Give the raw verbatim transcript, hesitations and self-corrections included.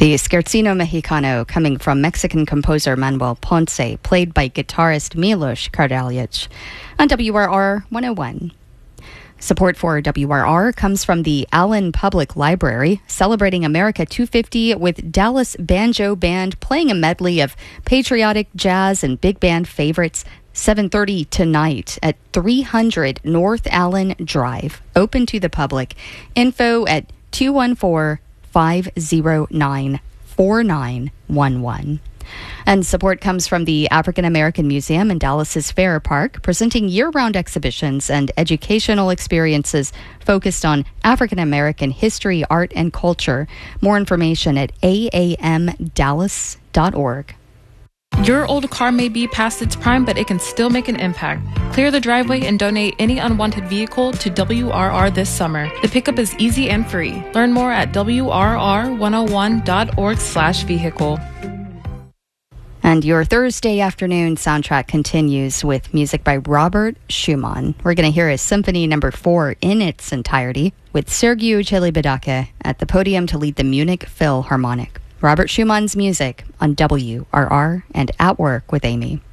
The Scherzino Mexicano, coming from Mexican composer Manuel Ponce, played by guitarist Milos Kardeljic on W R R one oh one. Support for W R R comes from the Allen Public Library, celebrating America two fifty with Dallas Banjo Band playing a medley of patriotic jazz and big band favorites. seven thirty tonight at three hundred North Allen Drive, open to the public. Info at two one four, five oh nine, four nine one one. And support comes from the African American Museum in Dallas's Fair Park, presenting year-round exhibitions and educational experiences focused on African American history, art, and culture. More information at a a m dallas dot org. Your old car may be past its prime, but it can still make an impact. Clear the driveway and donate any unwanted vehicle to W R R this summer. The pickup is easy and free. Learn more at W R R one oh one dot org slash vehicle. And your Thursday afternoon soundtrack continues with music by Robert Schumann. We're going to hear his Symphony Number Four in its entirety, with Sergiu Celibidache at the podium to lead the Munich Philharmonic. Robert Schumann's music on W R R and At Work with Amy.